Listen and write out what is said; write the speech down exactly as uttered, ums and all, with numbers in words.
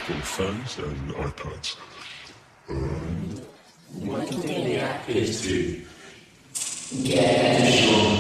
for phones and iPads. Um, what container is to get